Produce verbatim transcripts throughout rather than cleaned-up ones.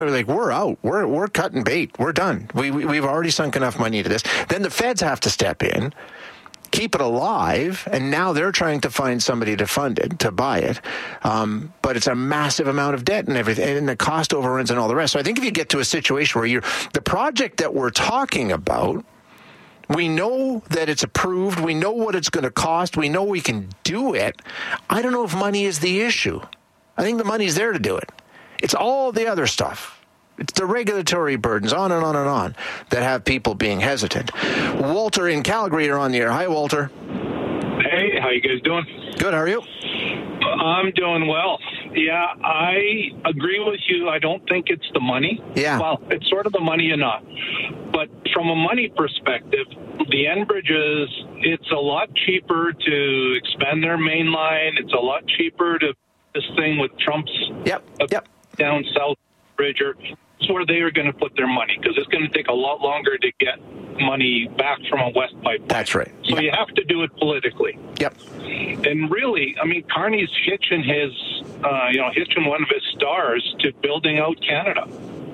They're like, we're out. We're we're cutting bait. We're done. We, we we've already sunk enough money into this. Then the feds have to step in, keep it alive, and now they're trying to find somebody to fund it, to buy it. Um, but it's a massive amount of debt and everything, and the cost overruns and all the rest. So I think if you get to a situation where you're the project that we're talking about, we know that it's approved. We know what it's going to cost. We know we can do it. I don't know if money is the issue. I think the money's there to do it. It's all the other stuff. It's the regulatory burdens, on and on and on, that have people being hesitant. Walter in Calgary, you're on the air. Hi, Walter. Hey, how you guys doing? Good, how are you? I'm doing well. Yeah, I agree with you. I don't think it's the money. Yeah. Well, it's sort of the money and not. But from a money perspective, the Enbridges, it's a lot cheaper to expand their main line. It's a lot cheaper to this thing with Trump's yep. Yep. down south bridge. It's where they are going to put their money, because it's going to take a lot longer to get money back from a West pipeline. That's right. So yep. you have to do it politically. Yep. And really, I mean, Carney's hitching his, uh, you know, hitching one of his stars to building out Canada.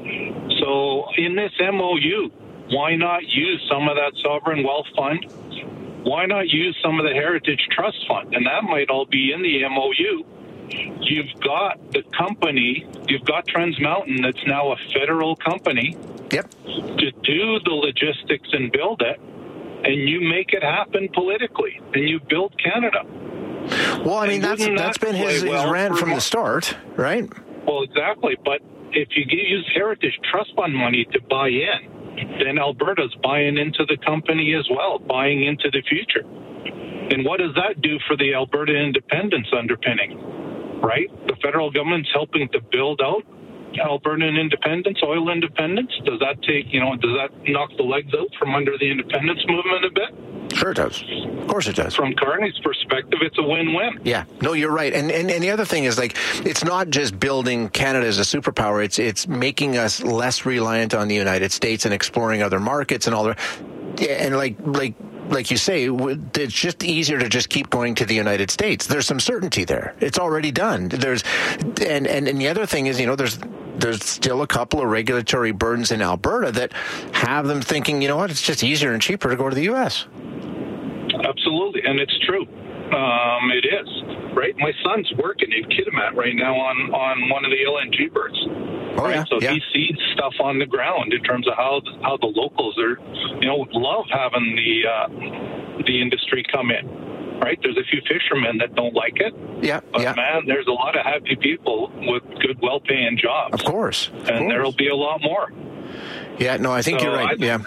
So in this M O U, why not use some of that sovereign wealth fund? Why not use some of the Heritage Trust Fund? And that might all be in the M O U. You've got the company, you've got Trans Mountain, that's now a federal company. Yep. To do the logistics and build it, and you make it happen politically, and you build Canada. Well, I mean, that's that's been his, his well rant from the start, right? Well, exactly. But if you use Heritage Trust Fund money to buy in, then Alberta's buying into the company as well, buying into the future. And what does that do for the Alberta independence underpinning? Right? The federal government's helping to build out Albertan independence, oil independence. Does that take, you know, does that knock the legs out from under the independence movement a bit? Sure it does. Of course it does. From Carney's perspective, it's a win-win. Yeah. No, you're right. And, and and the other thing is, like, it's not just building Canada as a superpower. It's it's making us less reliant on the United States and exploring other markets and all that. Yeah, and like like like you say, it's just easier to just keep going to the United States. There's some certainty there. It's already done. There's and and, and the other thing is, you know, there's there's still a couple of regulatory burdens in Alberta that have them thinking, you know what, it's just easier and cheaper to go to the U S. Absolutely, and it's true. Um, it is, right? My son's working in Kitimat right now on, on one of the L N G berths. Oh, right? yeah, So yeah. he sees stuff on the ground in terms of how how the locals are, you know, love having the uh, the industry come in. Right? There's a few fishermen that don't like it. Yeah, but yeah. man, there's a lot of happy people with good, well-paying jobs. Of course, of and course. there'll be a lot more. Yeah, no, I think so you're right. I, yeah.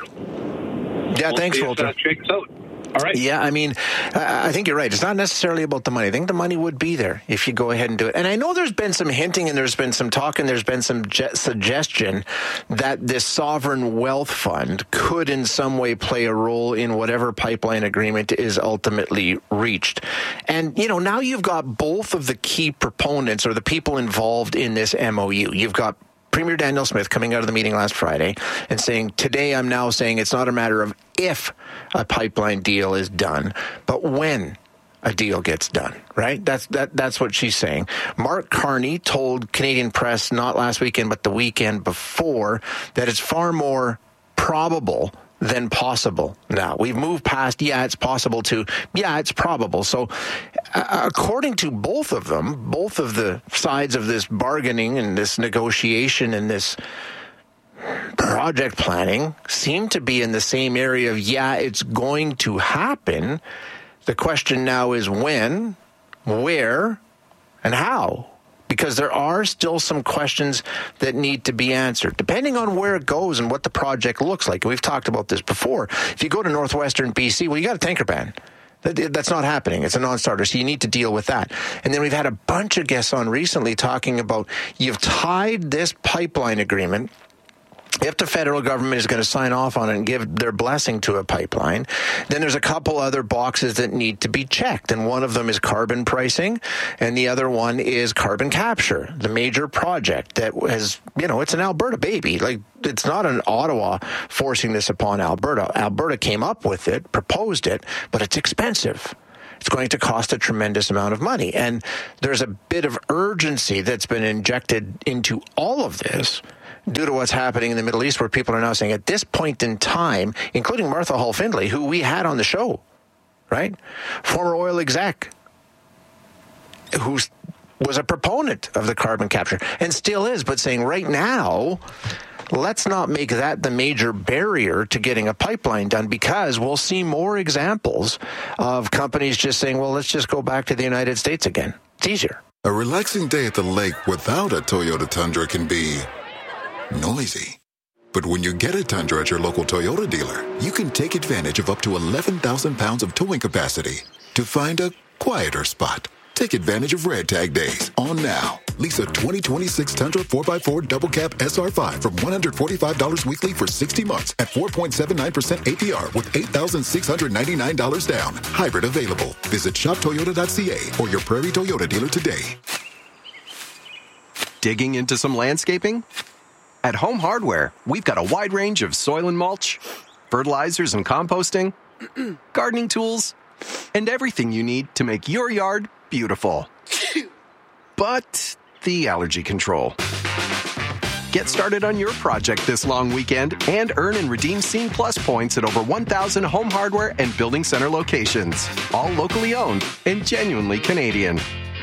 Yeah, we'll thanks, see Walter. If that shakes out. All right. Yeah, I mean, I think you're right. It's not necessarily about the money. I think the money would be there if you go ahead and do it. And I know there's been some hinting and there's been some talk and there's been some je- suggestion that this sovereign wealth fund could in some way play a role in whatever pipeline agreement is ultimately reached. And, you know, now you've got both of the key proponents or the people involved in this M O U. You've got Premier Daniel Smith coming out of the meeting last Friday and saying, today I'm now saying it's not a matter of if a pipeline deal is done, but when a deal gets done, right? That's that. That's what she's saying. Mark Carney told Canadian Press not last weekend, but the weekend before, that it's far more probable than possible. Now, we've moved past, yeah, it's possible to, yeah, it's probable. So uh, according to both of them, both of the sides of this bargaining and this negotiation and this project planning seem to be in the same area of, yeah, it's going to happen. The question now is when, where, and how. Because there are still some questions that need to be answered, depending on where it goes and what the project looks like. We've talked about this before. If you go to northwestern B C, well, you got a tanker ban. That, that's not happening. It's a non-starter, so you need to deal with that. And then we've had a bunch of guests on recently talking about you've tied this pipeline agreement. If the federal government is going to sign off on it and give their blessing to a pipeline, then there's a couple other boxes that need to be checked. And one of them is carbon pricing, and the other one is carbon capture, the major project that has, you know, it's an Alberta baby. Like, it's not an Ottawa forcing this upon Alberta. Alberta came up with it, proposed it, but it's expensive. It's going to cost a tremendous amount of money. And there's a bit of urgency that's been injected into all of this due to what's happening in the Middle East, where people are now saying at this point in time, including Martha Hall Findlay, who we had on the show, right? Former oil exec, who was a proponent of the carbon capture and still is, but saying right now, let's not make that the major barrier to getting a pipeline done, because we'll see more examples of companies just saying, well, let's just go back to the United States again. It's easier. A relaxing day at the lake without a Toyota Tundra can be noisy. But when you get a Tundra at your local Toyota dealer, you can take advantage of up to eleven thousand pounds of towing capacity to find a quieter spot. Take advantage of Red Tag Days on now. Lease a twenty twenty-six Tundra four by four Double Cab S R five from one hundred forty-five dollars weekly for sixty months at four point seven nine percent A P R with eight thousand six hundred ninety-nine dollars down. Hybrid available. Visit shop toyota dot c a or your Prairie Toyota dealer today. Digging into some landscaping? At Home Hardware, we've got a wide range of soil and mulch, fertilizers and composting, gardening tools, and everything you need to make your yard beautiful. But the allergy control. Get started on your project this long weekend and earn and redeem Scene Plus points at over one thousand Home Hardware and Building Center locations. All locally owned and genuinely Canadian.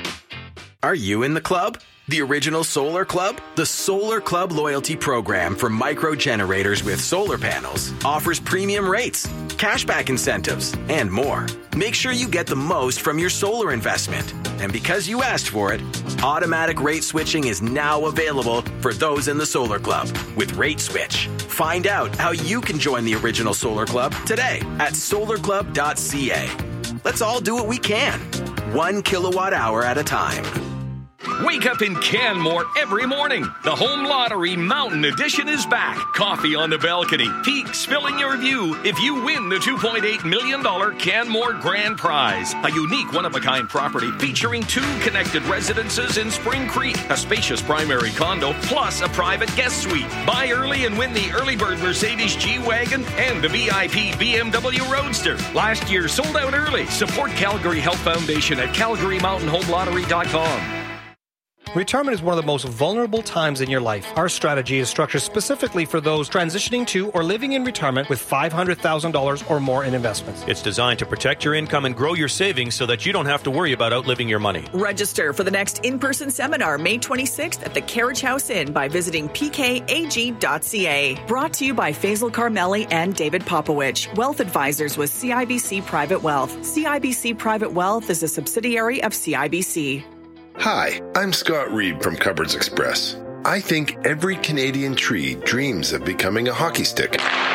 Are you in the club? The original Solar Club? The Solar Club loyalty program for micro generators with solar panels offers premium rates, cashback incentives, and more. Make sure you get the most from your solar investment. And because you asked for it, automatic rate switching is now available for those in the Solar Club with Rate Switch. Find out how you can join the original Solar Club today at solar club dot c a. Let's all do what we can, one kilowatt hour at a time. Wake up in Canmore every morning. The Home Lottery Mountain Edition is back. Coffee on the balcony, peaks filling your view if you win the two point eight million dollars Canmore Grand Prize. A unique one-of-a-kind property featuring two connected residences in Spring Creek, a spacious primary condo, plus a private guest suite. Buy early and win the Early Bird Mercedes G-Wagon and the V I P B M W Roadster. Last year sold out early. Support Calgary Health Foundation at calgary mountain home lottery dot com. Retirement is one of the most vulnerable times in your life. Our strategy is structured specifically for those transitioning to or living in retirement with five hundred thousand dollars or more in investments. It's designed to protect your income and grow your savings so that you don't have to worry about outliving your money. Register for the next in-person seminar May twenty-sixth at the Carriage House Inn by visiting p k a g dot c a. Brought to you by Faisal Carmeli and David Popowich, Wealth Advisors with C I B C Private Wealth. C I B C Private Wealth is a subsidiary of C I B C. Hi, I'm Scott Reed from Cupboards Express. I think every Canadian tree dreams of becoming a hockey stick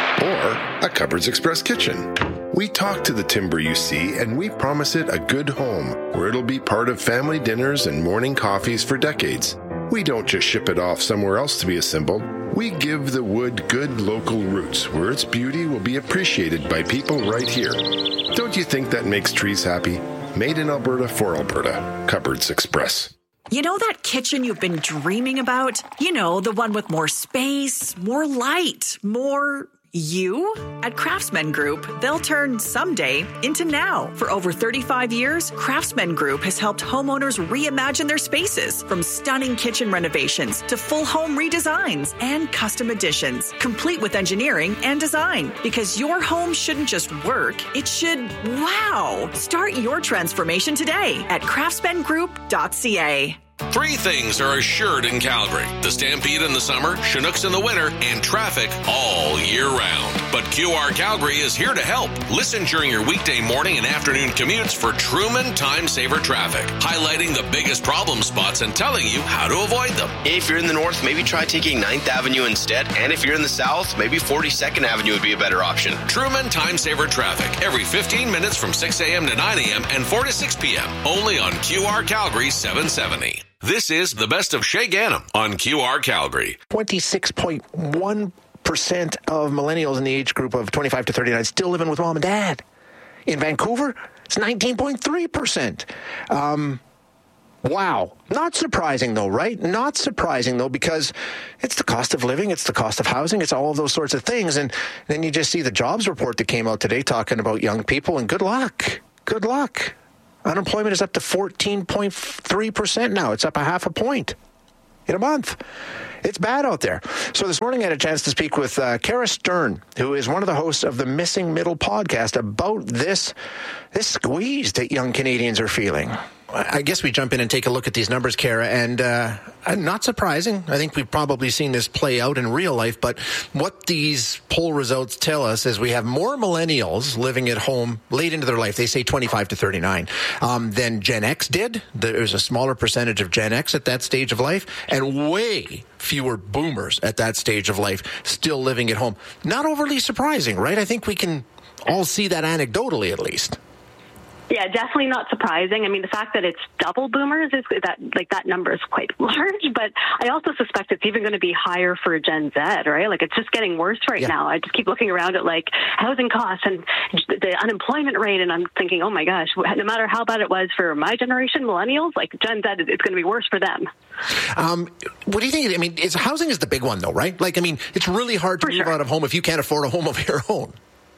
or a Cupboards Express kitchen. We talk to the timber you see, and we promise it a good home where it'll be part of family dinners and morning coffees for decades. We don't just ship it off somewhere else to be assembled. We give the wood good local roots where its beauty will be appreciated by people right here. Don't you think that makes trees happy? Made in Alberta for Alberta. Cupboards Express. You know that kitchen you've been dreaming about? You know, the one with more space, more light, more you? At Craftsman Group, they'll turn someday into now. For over thirty-five years, Craftsman Group has helped homeowners reimagine their spaces, from stunning kitchen renovations to full home redesigns and custom additions, complete with engineering and design. Because your home shouldn't just work, it should wow. Start your transformation today at craftsman group dot c a. Three things are assured in Calgary: the Stampede in the summer, Chinooks in the winter, and traffic all year round. But Q R Calgary is here to help. Listen during your weekday morning and afternoon commutes for Truman Time Saver Traffic, highlighting the biggest problem spots and telling you how to avoid them. If you're in the north, maybe try taking ninth Avenue instead. And if you're in the south, maybe forty-second Avenue would be a better option. Truman Time Saver Traffic, every fifteen minutes from six a.m. to nine a.m. and four to six p.m. Only on Q R Calgary seven seventy. This is the best of Shay Ganem on Q R Calgary. twenty-six point one percent of millennials in the age group of twenty-five to thirty-nine still living with mom and dad. In Vancouver, it's nineteen point three percent. Um, wow. Not surprising, though, right? Not surprising, though, because it's the cost of living, it's the cost of housing, it's all of those sorts of things. And then you just see the jobs report that came out today talking about young people, and good luck. Good luck. Unemployment is up to fourteen point three percent now. It's up a half a point. in a month. It's bad out there. So this morning I had a chance to speak with uh, Kara Stern, who is one of the hosts of the Missing Middle podcast, about this, this squeeze that young Canadians are feeling. I guess we jump in and take a look at these numbers, Kara, and uh, not surprising. I think we've probably seen this play out in real life, but what these poll results tell us is we have more millennials living at home late into their life. They say twenty-five to thirty-nine um, than Gen X did. There's a smaller percentage of Gen X at that stage of life, and way fewer boomers at that stage of life still living at home. Not overly surprising, right? I think we can all see that anecdotally, at least. Yeah, definitely not surprising. I mean, the fact that it's double boomers is that like that number is quite large, but I also suspect it's even going to be higher for Gen Z, right? Like it's just getting worse right yeah. now. I just keep looking around at like housing costs and the unemployment rate, and I'm thinking, oh my gosh, no matter how bad it was for my generation, millennials, like Gen Z, it's going to be worse for them. Um, what do you think? I mean, it's, housing is the big one though, right? Like, I mean, it's really hard to for move sure. out of home if you can't afford a home of your own.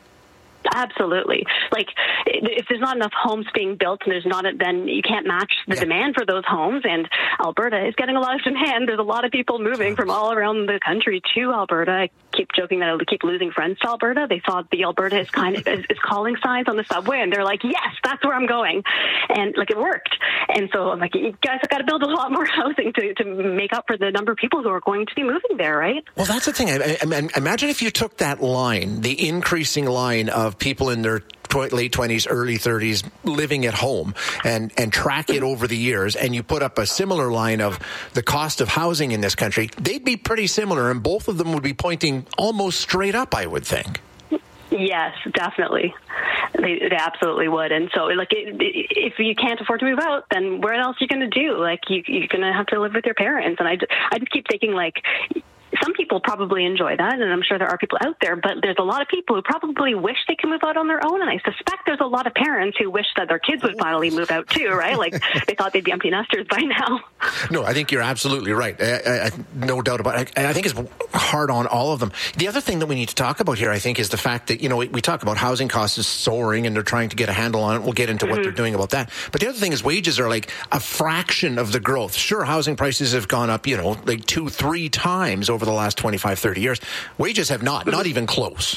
Absolutely. Like, if there's not enough homes being built, and there's not, then you can't match the yeah. demand for those homes. And Alberta is getting a lot of demand. There's a lot of people moving from all around the country to Alberta. I keep joking that I keep losing friends to Alberta. They saw the Alberta is kind of is, is calling signs on the subway, and they're like, "Yes, that's where I'm going," and like it worked. And so I'm like, you guys have got to build a lot more housing to to make up for the number of people who are going to be moving there, right? Well, that's the thing. I, I, I, imagine if you took that line, the increasing line of people in their tw- late twenties, early thirties living at home, and, and track it over the years, and you put up a similar line of the cost of housing in this country, they'd be pretty similar, and both of them would be pointing almost straight up, I would think. Yes, definitely. They, they absolutely would. And so, like, it, it, if you can't afford to move out, then where else are you going to do? Like, you, you're going to have to live with your parents. And I, I just keep thinking, like, some people probably enjoy that, and I'm sure there are people out there, but there's a lot of people who probably wish they could move out on their own, and I suspect there's a lot of parents who wish that their kids would finally move out too, right? Like, they thought they'd be empty nesters by now. No, I think you're absolutely right. I, I, I, no doubt about it. I, I think it's hard on all of them. The other thing that we need to talk about here, I think, is the fact that, you know, we, we talk about housing costs is soaring, and they're trying to get a handle on it. We'll get into mm-hmm. what they're doing about that. But the other thing is wages are like a fraction of the growth. Sure, housing prices have gone up, you know, like two, three times over the last twenty-five, thirty years. Wages have not, not even close.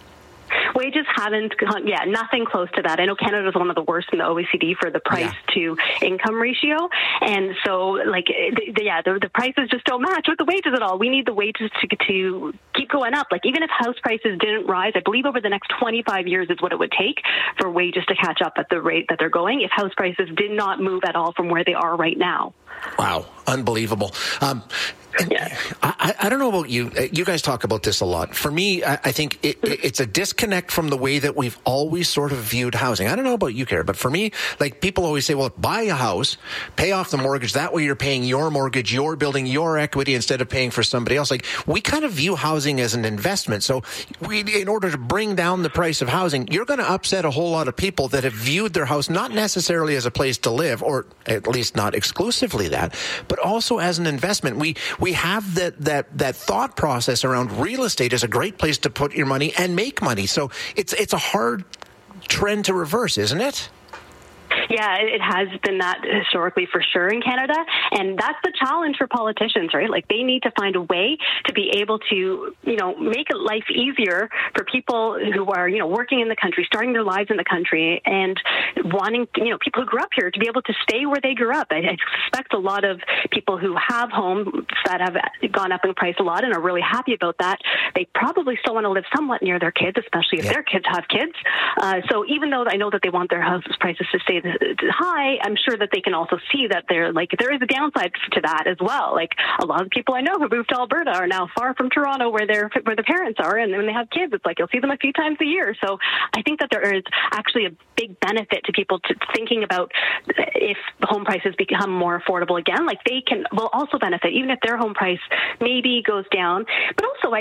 Wages haven't gone, yeah, nothing close to that. I know Canada is one of the worst in the O E C D for the price yeah. to income ratio. And so, like, the, the, yeah, the, the prices just don't match with the wages at all. We need the wages to, to keep going up. Like, even if house prices didn't rise, I believe over the next twenty-five years is what it would take for wages to catch up at the rate that they're going if house prices did not move at all from where they are right now. Wow. Unbelievable. Um, Yeah. I, I don't know about you. You guys talk about this a lot. For me, I, I think it, it's a disconnect from the way that we've always sort of viewed housing. I don't know about you, Kara, but for me, like, people always say, well, buy a house, pay off the mortgage. That way you're paying your mortgage, you're building your equity instead of paying for somebody else. Like, we kind of view housing as an investment. So we, in order to bring down the price of housing, you're going to upset a whole lot of people that have viewed their house not necessarily as a place to live, or at least not exclusively that, but also as an investment. We, we We have that, that, that thought process around real estate as a great place to put your money and make money. So it's it's a hard trend to reverse, isn't it? Yeah, it has been that historically for sure in Canada. And that's the challenge for politicians, right? Like, they need to find a way to be able to, you know, make life easier for people who are, you know, working in the country, starting their lives in the country, and wanting, you know, people who grew up here to be able to stay where they grew up. I, I suspect a lot of people who have homes that have gone up in price a lot and are really happy about that, they probably still want to live somewhat near their kids, especially if yeah. their kids have kids. Uh, so even though I know that they want their house prices to stay high, I'm sure that they can also see that there, like, there is a downside to that as well. Like, a lot of people I know who moved to Alberta are now far from Toronto, where their where the parents are, and when they have kids, it's like you'll see them a few times a year. So I think that there is actually a big benefit to people to thinking about if home prices become more affordable again. Like, they can will also benefit, even if their home price maybe goes down. But also, I hear from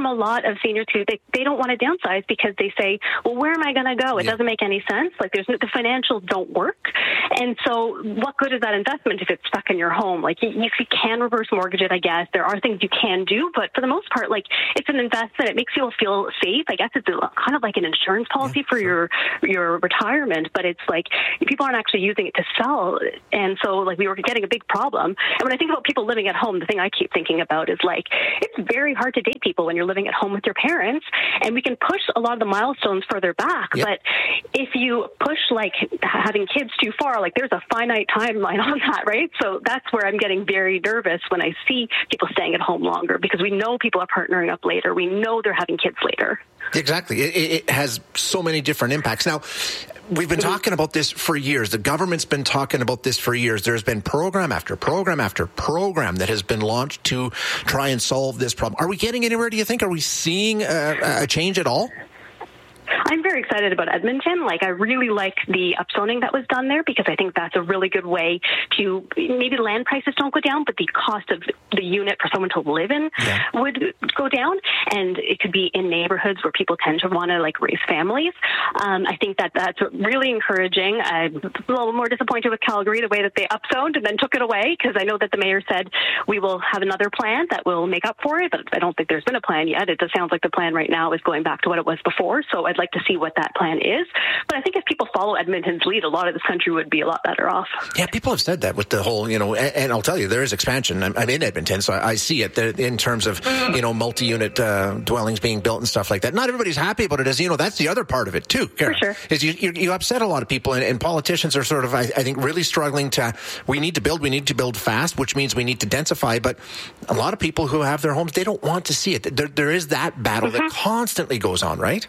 a lot of seniors who they, they don't want to downsize because they say, well, where am I going to go? It yeah. doesn't make any sense. Like there's the financials don't work. And so what good is that investment if it's stuck in your home? Like you, you can reverse mortgage it, I guess. There are things you can do, but for the most part, like it's an investment. It makes you feel safe. I guess it's kind of like an insurance policy yeah, for sure. your your retirement, but it's like people aren't actually using it to sell. And so like we were getting a big problem. And when I think about people living at home, the thing I keep thinking about is like it's very hard to date people when you're living at home with your parents, and we can push a lot of the milestones further back. Yep. But if you push like having kids too far, like there's a finite timeline on that, right? So that's where I'm getting very nervous when I see people staying at home longer, because we know people are partnering up later. We know they're having kids later. Exactly. It, it has so many different impacts. Now, we've been talking about this for years. The government's been talking about this for years. There's been program after program after program that has been launched to try and solve this problem. Are we getting anywhere, do you think? Are we seeing a, a change at all? I'm very excited about Edmonton. Like, I really like the upzoning that was done there, because I think that's a really good way to, maybe land prices don't go down, but the cost of the unit for someone to live in yeah. would go down. And it could be in neighborhoods where people tend to want to like raise families. Um, I think that that's really encouraging. I'm a little more disappointed with Calgary, the way that they upzoned and then took it away, because I know that the mayor said we will have another plan that will make up for it, but I don't think there's been a plan yet. It just sounds like the plan right now is going back to what it was before. So I'd like to see what that plan is. But I think if people follow Edmonton's lead, a lot of this country would be a lot better off. Yeah, people have said that with the whole, you know, and, and I'll tell you, there is expansion. I'm, I'm in Edmonton, so I, I see it there in terms of, you know, multi-unit uh, dwellings being built and stuff like that. Not everybody's happy about it, as you know, that's the other part of it too, Kara. For sure. Is you, you, you upset a lot of people, and, and politicians are sort of, I, I think, really struggling to, we need to build, we need to build fast, which means we need to densify, but a lot of people who have their homes, they don't want to see it. There, there is that battle mm-hmm. that constantly goes on, right?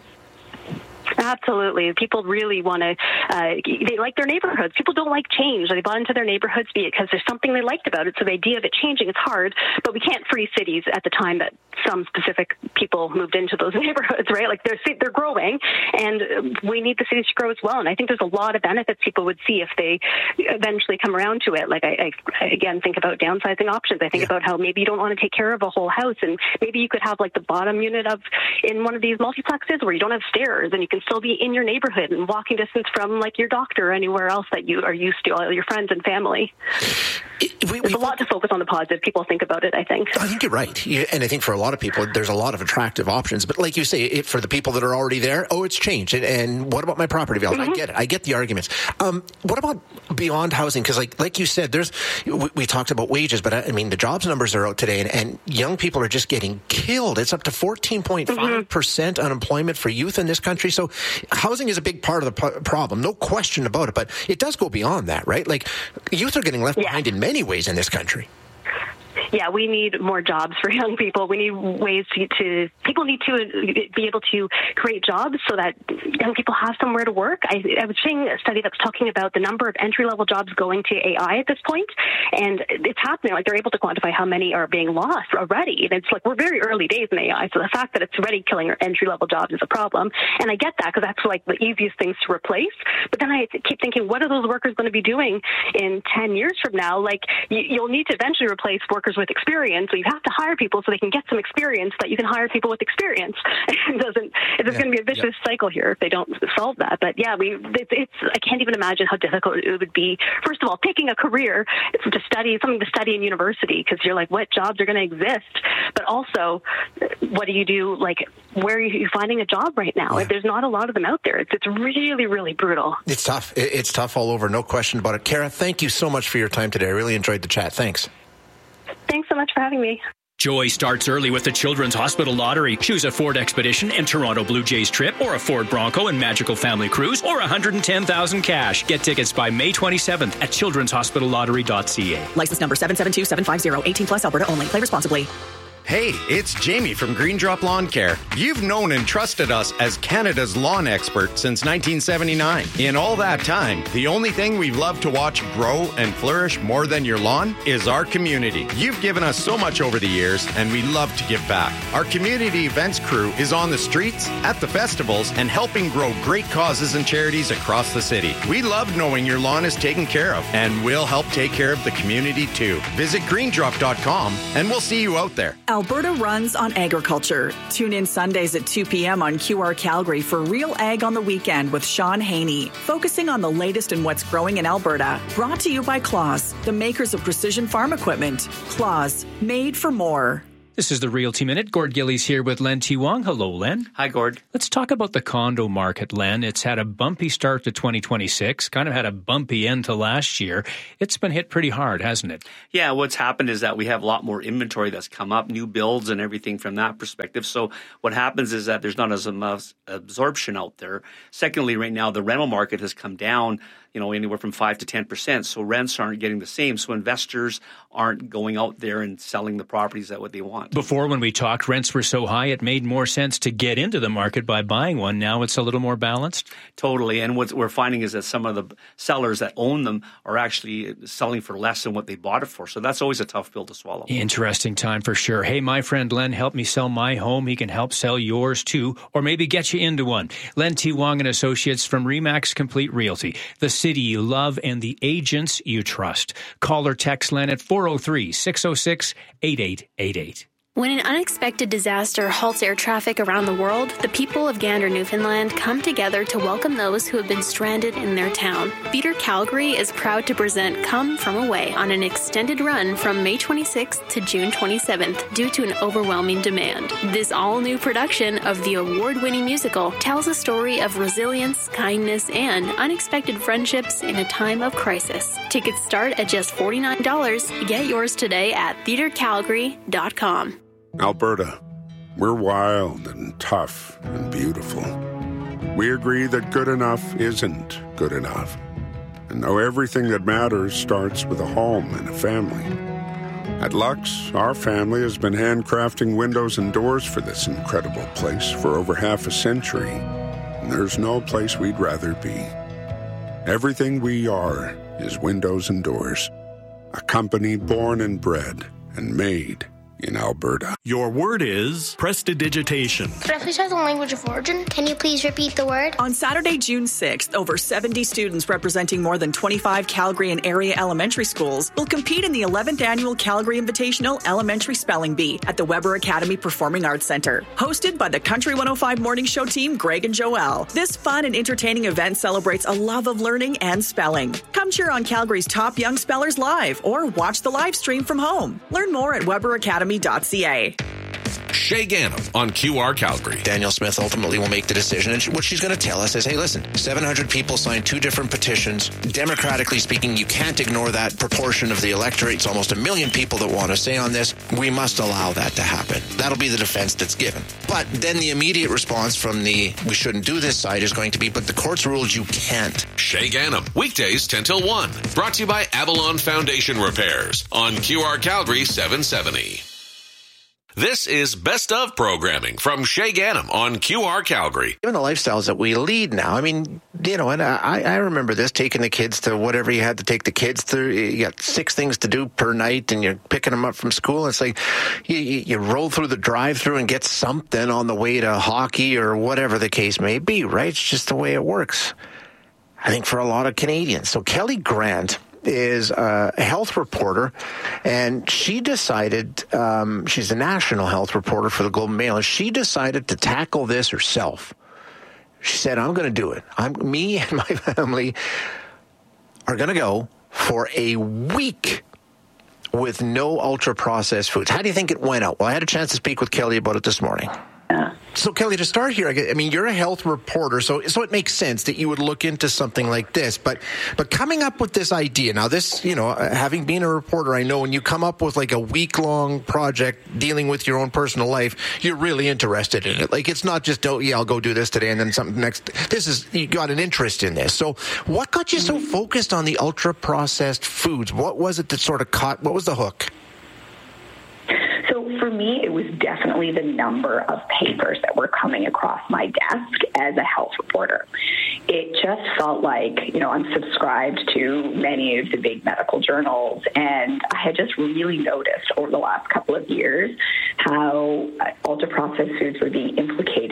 Absolutely. People really want to, uh, they like their neighborhoods. People don't like change. They bought into their neighborhoods because there's something they liked about it. So the idea of it changing is hard, but we can't freeze cities at the time that some specific people moved into those neighborhoods, right? Like they're, they're growing, and we need the cities to grow as well. And I think there's a lot of benefits people would see if they eventually come around to it. Like I, I again, think about downsizing options. I think yeah. about how maybe you don't want to take care of a whole house, and maybe you could have like the bottom unit of in one of these multiplexes where you don't have stairs, and you can still be in your neighborhood and walking distance from like your doctor or anywhere else that you are used to, all your friends and family. It, we, There's we, a lot to focus on the positive. People think about it, I think. I think you're right. Yeah, and I think for a lot of people, there's a lot of attractive options. But like you say, it, for the people that are already there, oh, it's changed. And, and what about my property values? Mm-hmm. I get it. I get the arguments. Um, what about beyond housing? Because like like you said, there's we, we talked about wages, but I, I mean, the jobs numbers are out today, and, and young people are just getting killed. It's up to fourteen point five percent mm-hmm. unemployment for youth in this country. So housing is a big part of the p- problem, no question about it. But it does go beyond that, right? Like youth are getting left yeah. behind in many ways in this country. Yeah, we need more jobs for young people. We need ways to, to people need to be able to create jobs so that young people have somewhere to work. I, I was seeing a study that's talking about the number of entry-level jobs going to A I at this point, and it's happening. Like they're able to quantify how many are being lost already. And it's like we're very early days in A I, so the fact that it's already killing our entry-level jobs is a problem. And I get that, because that's like the easiest things to replace. But then I keep thinking, what are those workers going to be doing in ten years from now? Like you, you'll need to eventually replace workers with experience, so you have to hire people so they can get some experience, that you can hire people with experience. It doesn't. It's yeah, going to be a vicious yeah. cycle here if they don't solve that. But yeah, we. It's, it's. I can't even imagine how difficult it would be. First of all, picking a career to study something to study in university, because you're like, what jobs are going to exist? But also, what do you do? Like, where are you finding a job right now? Yeah. Like, there's not a lot of them out there. It's, it's really, really brutal. It's tough. It's tough all over. No question about it. Kara, thank you so much for your time today. I really enjoyed the chat. Thanks. Thanks so much for having me. Joy starts early with the Children's Hospital Lottery. Choose a Ford Expedition and Toronto Blue Jays trip, or a Ford Bronco and Magical Family Cruise, or one hundred ten thousand cash. Get tickets by May twenty-seventh at children's hospital lottery dot c a. License number seven seven two seven five zero. eighteen plus, Alberta only. Play responsibly. Hey, it's Jamie from Green Drop Lawn Care. You've known and trusted us as Canada's lawn expert since nineteen seventy-nine. In all that time, the only thing we've loved to watch grow and flourish more than your lawn is our community. You've given us so much over the years, and we love to give back. Our community events crew is on the streets, at the festivals, and helping grow great causes and charities across the city. We love knowing your lawn is taken care of, and we'll help take care of the community too. Visit green drop dot com, and we'll see you out there. Alberta runs on agriculture. Tune in Sundays at two p.m. on Q R Calgary for Real Ag on the Weekend with Sean Haney, focusing on the latest in what's growing in Alberta. Brought to you by Claus, the makers of precision farm equipment. Claus, made for more. This is the Realty Minute. Gord Gillies here with Len T. Wong. Hello, Len. Hi, Gord. Let's talk about the condo market, Len. It's had a bumpy start to twenty twenty-six, kind of had a bumpy end to last year. It's been hit pretty hard, hasn't it? Yeah, what's happened is that we have a lot more inventory that's come up, new builds and everything from that perspective. So what happens is that there's not as much absorption out there. Secondly, right now, the rental market has come down, you know, anywhere from five to ten percent. So rents aren't getting the same. So investors aren't going out there and selling the properties at what they want. Before, when we talked, rents were so high, it made more sense to get into the market by buying one. Now it's a little more balanced. Totally. And what we're finding is that some of the sellers that own them are actually selling for less than what they bought it for. So that's always a tough pill to swallow. Interesting time for sure. Hey, my friend Len helped me sell my home. He can help sell yours too, or maybe get you into one. Len T. Wong and Associates from Remax Complete Realty. The city you love and the agents you trust. Call or text Len at four oh three, six oh six, eight eight eight eight. When an unexpected disaster halts air traffic around the world, the people of Gander, Newfoundland come together to welcome those who have been stranded in their town. Theatre Calgary is proud to present Come From Away on an extended run from May twenty-sixth to June twenty-seventh due to an overwhelming demand. This all-new production of the award-winning musical tells a story of resilience, kindness, and unexpected friendships in a time of crisis. Tickets start at just forty-nine dollars. Get yours today at theatre calgary dot com. Alberta, we're wild and tough and beautiful. We agree that good enough isn't good enough. And know everything that matters starts with a home and a family. At Lux, our family has been handcrafting windows and doors for this incredible place for over half a century. And there's no place we'd rather be. Everything we are is windows and doors. A company born and bred and made in Alberta. Your word is prestidigitation. Could I please have the language of origin? Can you please repeat the word? On Saturday, June sixth, over seventy students representing more than twenty-five Calgary and area elementary schools will compete in the eleventh annual Calgary Invitational Elementary Spelling Bee at the Weber Academy Performing Arts Centre. Hosted by the Country one oh five Morning Show team, Greg and Joelle. This fun and entertaining event celebrates a love of learning and spelling. Come cheer on Calgary's top young spellers live or watch the live stream from home. Learn more at weber academy dot c a. Shay Ganem on Q R Calgary. Danielle Smith ultimately will make the decision. And what she's going to tell us is, hey, listen, seven hundred people signed two different petitions. Democratically speaking, you can't ignore that proportion of the electorate. It's almost a million people that want to say on this. We must allow that to happen. That'll be the defense that's given. But then the immediate response from the we shouldn't do this side is going to be, but the courts ruled you can't. Shay Ganem, weekdays ten till one. Brought to you by Avalon Foundation Repairs on Q R Calgary seven seventy. This is Best of programming from Shay Ganem on Q R Calgary. Given the lifestyles that we lead now, I mean, you know, and I, I remember this, taking the kids to whatever you had to take the kids through. You got six things to do per night, and you're picking them up from school. And it's like you, you roll through the drive-through and get something on the way to hockey or whatever the case may be, right? It's just the way it works, I think, for a lot of Canadians. So Kelly Grant is a health reporter, and she decided, um, she's a national health reporter for the Globe and Mail, and she decided to tackle this herself. She said, I'm going to do it. I'm, me and my family are going to go for a week with no ultra-processed foods. How do you think it went out? Well, I had a chance to speak with Kelly about it this morning. So, Kelly, to start here, I mean, you're a health reporter, so so it makes sense that you would look into something like this. But but coming up with this idea, now this, you know, having been a reporter, I know when you come up with like a week-long project dealing with your own personal life, you're really interested in it. Like, it's not just, oh, yeah, I'll go do this today and then something next. This is, you got an interest in this. So what got you so focused on the ultra-processed foods? What was it that sort of caught, what was the hook? So for me, it was definitely the number of papers that were coming across my desk as a health reporter. It just felt like, you know, I'm subscribed to many of the big medical journals, and I had just really noticed over the last couple of years how ultra-processed foods were being implicated in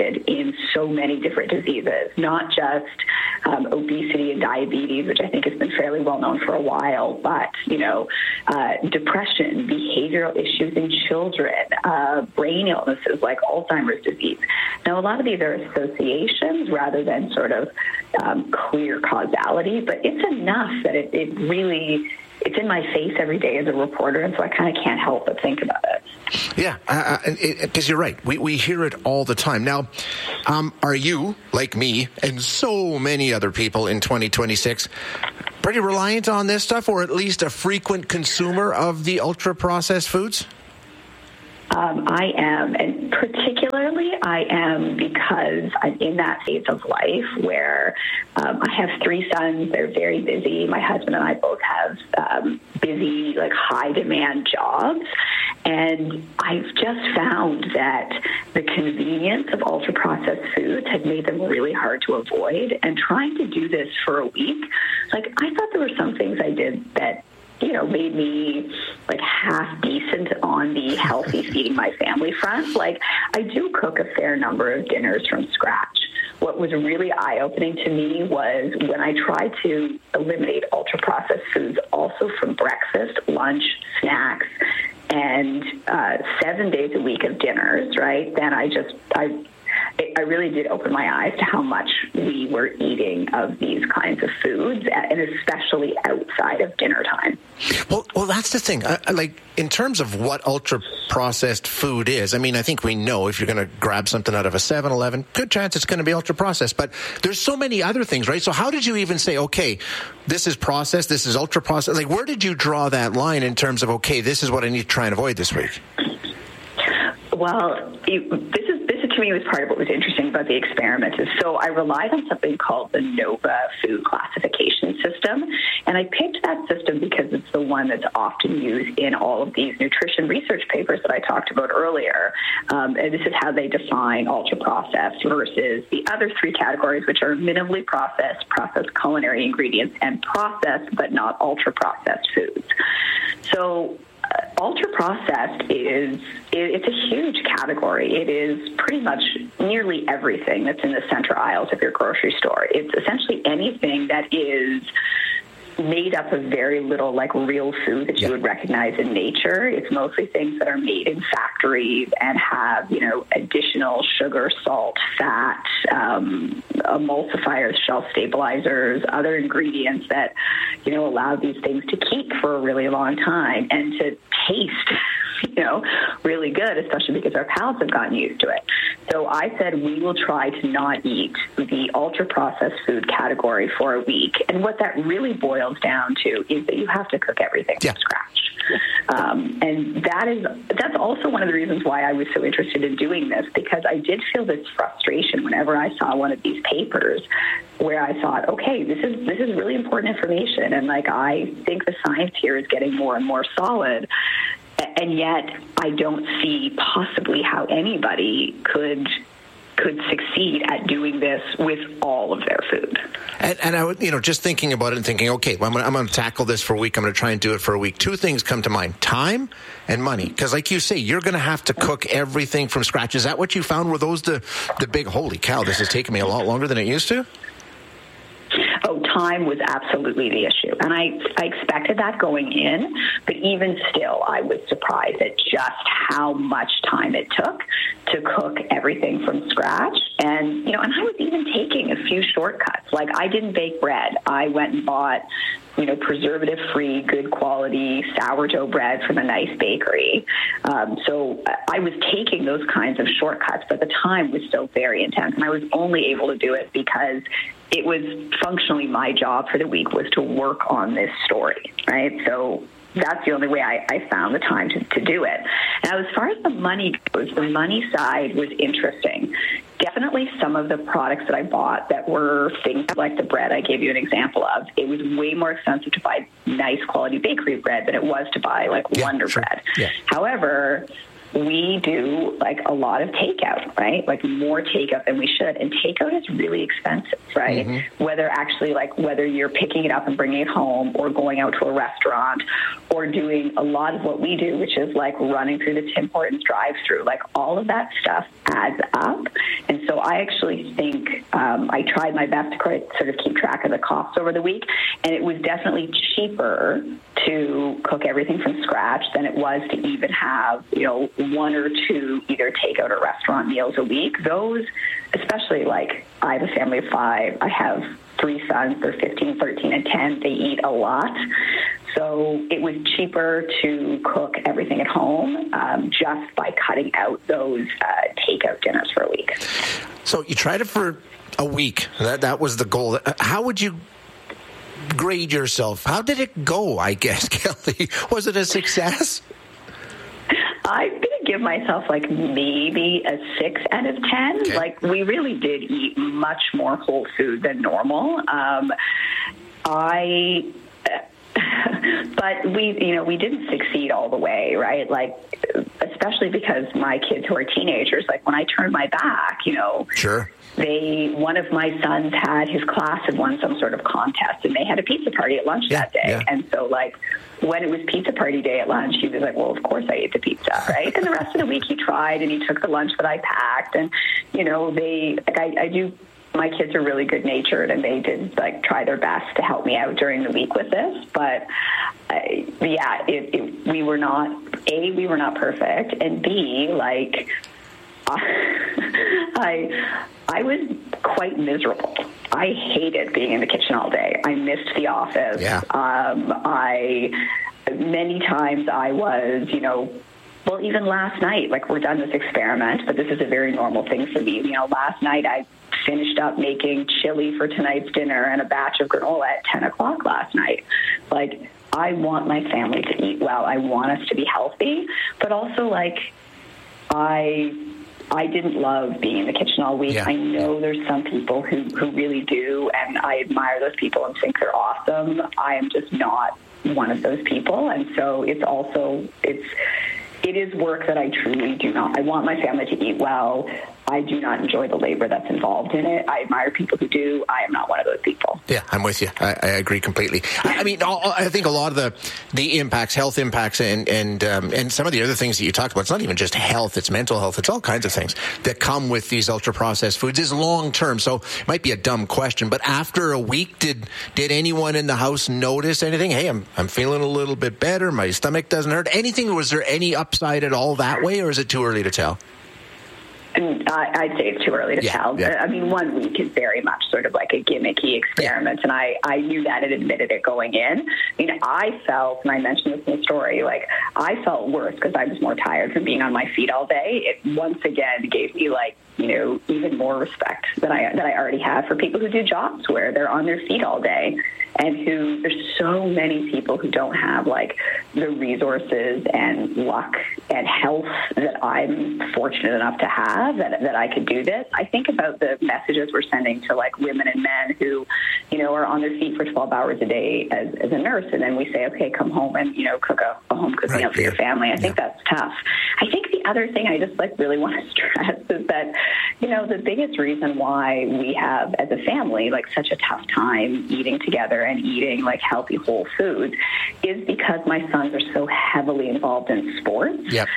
in so many different diseases, not just um, obesity and diabetes, which I think has been fairly well known for a while, but, you know, uh, depression, behavioral issues in children, uh, brain illnesses like Alzheimer's disease. Now, a lot of these are associations rather than sort of um, clear causality, but it's enough that it, it really... it's in my face every day as a reporter, and so I kind of can't help but think about it. Yeah, because uh, you're right. We we hear it all the time. Now, um, are you, like me and so many other people in twenty twenty-six, pretty reliant on this stuff, or at least a frequent consumer of the ultra-processed foods? Um, I am, and particularly I am because I'm in that phase of life where um, I have three sons. They're very busy. My husband and I both have um, busy, like high-demand jobs. And I've just found that the convenience of ultra-processed foods has made them really hard to avoid. And trying to do this for a week, like I thought there were some things I did that you know, made me like half decent on the healthy feeding my family front. Like I do cook a fair number of dinners from scratch. What was really eye-opening to me was when I tried to eliminate ultra-processed foods also from breakfast, lunch, snacks, and uh, seven days a week of dinners, right? Then I just, I I really did open my eyes to how much we were eating of these kinds of foods, and especially outside of dinner time. Well, well, that's the thing. I, like, in terms of what ultra-processed food is, I mean, I think we know if you're going to grab something out of a seven eleven, good chance it's going to be ultra-processed. But there's so many other things, right? So how did you even say, okay, this is processed, this is ultra-processed? Like, where did you draw that line in terms of, okay, this is what I need to try and avoid this week? Well, it, this is this to me was part of what was interesting about the experiment. Is so I relied on something called the NOVA food classification system, and I picked that system because it's the one that's often used in all of these nutrition research papers that I talked about earlier. Um, and this is how they define ultra-processed versus the other three categories, which are minimally processed, processed culinary ingredients, and processed but not ultra-processed foods. So Uh, ultra-processed is, it, it's a huge category. It is pretty much nearly everything that's in the center aisles of your grocery store. It's essentially anything that is made up of very little like real food that you would recognize in nature. It's mostly things that are made in factories and have, you know, additional sugar, salt, fat, um, emulsifiers, shelf stabilizers, other ingredients that, you know, allow these things to keep for a really long time and to taste, you know, really good, especially because our palates have gotten used to it. So I said we will try to not eat the ultra-processed food category for a week. And what that really boils down to is that you have to cook everything yeah. from scratch. Um, and that is that's also one of the reasons why I was so interested in doing this, because I did feel this frustration whenever I saw one of these papers where I thought, okay, this is this is really important information. And like I think the science here is getting more and more solid. And yet I don't see possibly how anybody could could succeed at doing this with all of their food. And, and I would, you know, just thinking about it and thinking, okay, well, I'm going I'm going to tackle this for a week. I'm going to try and do it for a week. Two things come to mind: time and money. Because, like you say, you're going to have to cook everything from scratch. Is that what you found? Were those the the big? Holy cow! This has taken me a lot longer than it used to. Oh, time was absolutely the issue. And I, I expected that going in, but even still, I was surprised at just how much time it took to cook everything from scratch. And, you know, and I was even taking a few shortcuts. Like, I didn't bake bread. I went and bought, you know, preservative-free, good quality sourdough bread from a nice bakery. Um, so I was taking those kinds of shortcuts, but the time was still very intense. And I was only able to do it because it was functionally my job for the week was to work on this story, right? So that's the only way I, I found the time to, to do it. Now, as far as the money goes, the money side was interesting. Definitely some of the products that I bought that were things like the bread I gave you an example of, it was way more expensive to buy nice quality bakery bread than it was to buy like yeah, Wonder sure. Bread. Yeah. However, we do like a lot of takeout, right? Like more takeout than we should. And takeout is really expensive, right? Mm-hmm. Whether actually like whether you're picking it up and bringing it home or going out to a restaurant, or or doing a lot of what we do, which is like running through the Tim Hortons drive-through. Like all of that stuff adds up. And so I actually think um, I tried my best to sort of keep track of the costs over the week, and it was definitely cheaper to cook everything from scratch than it was to even have, you know, one or two either takeout or restaurant meals a week. Those, especially like I have a family of five, I have three sons, they're fifteen, thirteen, and ten. They eat a lot. So it was cheaper to cook everything at home um, just by cutting out those uh, takeout dinners for a week. So you tried it for a week. That that was the goal. How would you grade yourself? How did it go, I guess, Kelly? Was it a success? I'm going to give myself like maybe a six out of ten. Okay. Like we really did eat much more whole food than normal. Um, I... But we, you know, we didn't succeed all the way, right? Like, especially because my kids who are teenagers, like when I turned my back, you know, sure. They, one of my sons had his class had won some sort of contest, and they had a pizza party at lunch yeah, that day. Yeah. And so, like, when it was pizza party day at lunch, he was like, well, of course I ate the pizza, right? And the rest of the week he tried, and he took the lunch that I packed. And, you know, they, like, I, I do... My kids are really good-natured, and they did like try their best to help me out during the week with this. But uh, yeah, it, it, we were not A, we were not perfect, and B, like I, I was quite miserable. I hated being in the kitchen all day. I missed the office. Yeah. Um, I many times I was, you know. Well, even last night, like we're done this experiment, but this is a very normal thing for me. You know, last night I finished up making chili for tonight's dinner and a batch of granola at ten o'clock last night. Like, I want my family to eat well. I want us to be healthy, but also like I I didn't love being in the kitchen all week. Yeah. I know there's some people who, who really do, and I admire those people and think they're awesome. I am just not one of those people, and so it's also, it's, it is work that I truly do not. I want my family to eat well. I do not enjoy the labor that's involved in it. I admire people who do. I am not one of those people. Yeah, I'm with you. I, I agree completely. I, I mean, I think a lot of the the impacts, health impacts, and and um, and some of the other things that you talked about, it's not even just health, it's mental health, it's all kinds of things that come with these ultra-processed foods is long-term. So it might be a dumb question, but after a week, did did anyone in the house notice anything? Hey, I'm I'm feeling a little bit better. My stomach doesn't hurt. Anything? Was there any upside at all that way, or is it too early to tell? I'd say it's too early to yeah, tell. Yeah. I mean, one week is very much sort of like a gimmicky experiment, yeah. and I, I knew that and admitted it going in. I mean, I felt, and I mentioned this in the story, like, I felt worse because I was more tired from being on my feet all day. It once again gave me, like, you know, even more respect than I that I already have for people who do jobs where they're on their feet all day, and who there's so many people who don't have like the resources and luck and health that I'm fortunate enough to have that that I could do this. I think about the messages we're sending to like women and men who, you know, are on their feet for twelve hours a day as, as a nurse, and then we say, okay, come home and, you know, cook a, a home cooked right, meal for yeah. your family. I yeah. think that's tough. I think the other thing I just like really want to stress is that, you know, the biggest reason why we have as a family like such a tough time eating together and eating like healthy whole foods is because my sons are so heavily involved in sports. Yep.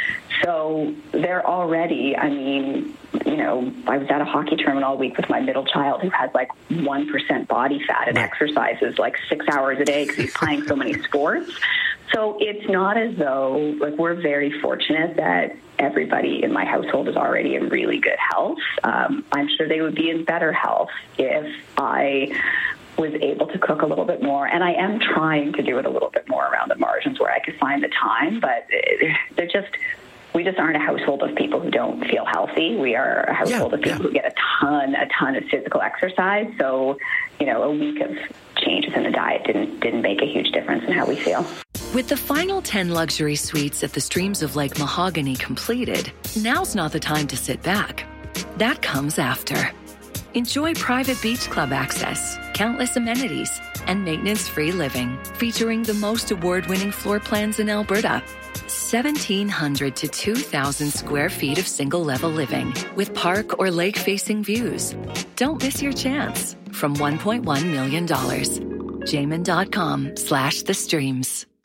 So they're already, I mean, you know, I was at a hockey tournament all week with my middle child who has like one percent body fat and exercises like six hours a day because he's playing so many sports. So it's not as though, like, we're very fortunate that everybody in my household is already in really good health. Um, I'm sure they would be in better health if I was able to cook a little bit more. And I am trying to do it a little bit more around the margins where I could find the time, but they're just... We just aren't a household of people who don't feel healthy. We are a household yeah, of people yeah. who get a ton, a ton of physical exercise. So, you know, a week of changes in the diet didn't didn't make a huge difference in how we feel. With the final ten luxury suites at the Streams of Lake Mahogany completed, now's not the time to sit back. That comes after. Enjoy private beach club access, countless amenities, and maintenance-free living, featuring the most award-winning floor plans in Alberta. seventeen hundred to two thousand square feet of single-level living with park or lake-facing views. Don't miss your chance from one point one million dollars. Jamin dot com slash the streams.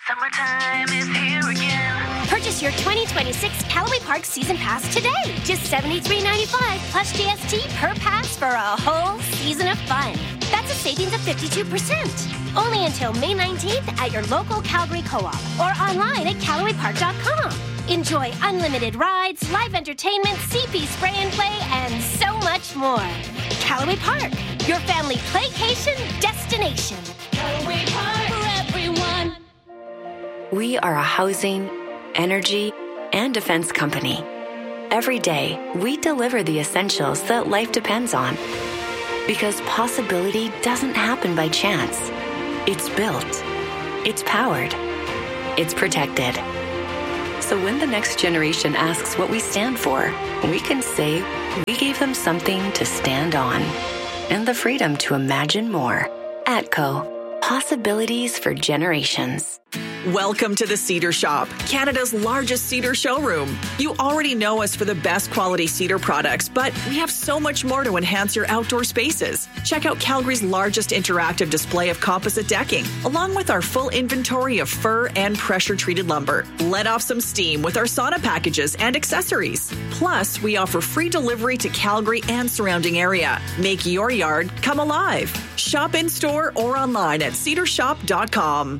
Summertime is here again. Purchase your twenty twenty-six Callaway Park Season Pass today. Just seventy-three ninety-five plus G S T per pass for a whole season of fun. That's a savings of fifty-two percent. Only until May nineteenth at your local Calgary Co-op or online at Callaway Park dot com. Enjoy unlimited rides, live entertainment, C P spray and play, and so much more. Callaway Park, your family playcation destination. Callaway Park for everyone. We are a housing, energy, and defense company. Every day, we deliver the essentials that life depends on. Because possibility doesn't happen by chance. It's built. It's powered. It's protected. So when the next generation asks what we stand for, we can say we gave them something to stand on. And the freedom to imagine more. ATCO. Possibilities for generations. Welcome to the Cedar Shop, Canada's largest cedar showroom. You already know us for the best quality cedar products, but we have so much more to enhance your outdoor spaces. Check out Calgary's largest interactive display of composite decking, along with our full inventory of fir and pressure-treated lumber. Let off some steam with our sauna packages and accessories. Plus, we offer free delivery to Calgary and surrounding area. Make your yard come alive. Shop in-store or online at cedar shop dot com.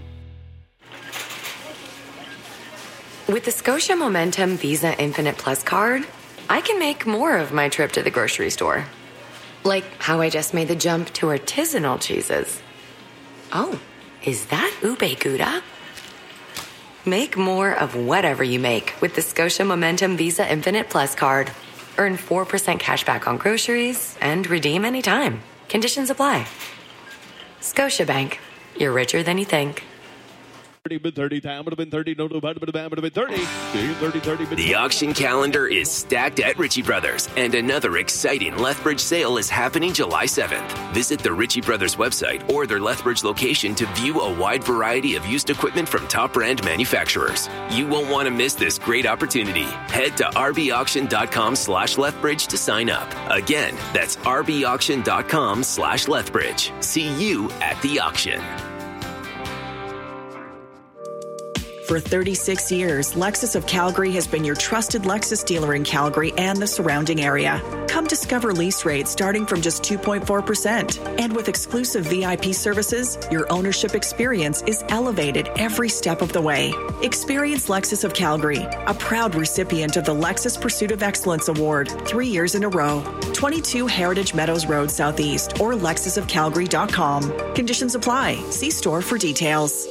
With the Scotia Momentum Visa Infinite Plus card, I can make more of my trip to the grocery store. Like how I just made the jump to artisanal cheeses. Oh, is that ube gouda? Make more of whatever you make with the Scotia Momentum Visa Infinite Plus card. Earn four percent cash back on groceries and redeem anytime. Conditions apply. Scotiabank. You're richer than you think. The auction calendar is stacked at Ritchie Brothers, and another exciting Lethbridge sale is happening July seventh. Visit the Ritchie Brothers website or their Lethbridge location to view a wide variety of used equipment from top brand manufacturers. You won't want to miss this great opportunity. Head to rbauction.com slash Lethbridge to sign up. Again, that's rbauction.com slash Lethbridge. See you at the auction. For thirty-six years, Lexus of Calgary has been your trusted Lexus dealer in Calgary and the surrounding area. Come discover lease rates starting from just two point four percent. And with exclusive V I P services, your ownership experience is elevated every step of the way. Experience Lexus of Calgary, a proud recipient of the Lexus Pursuit of Excellence Award, three years in a row. twenty-two Heritage Meadows Road Southeast or lexus of calgary dot com. Conditions apply. See store for details.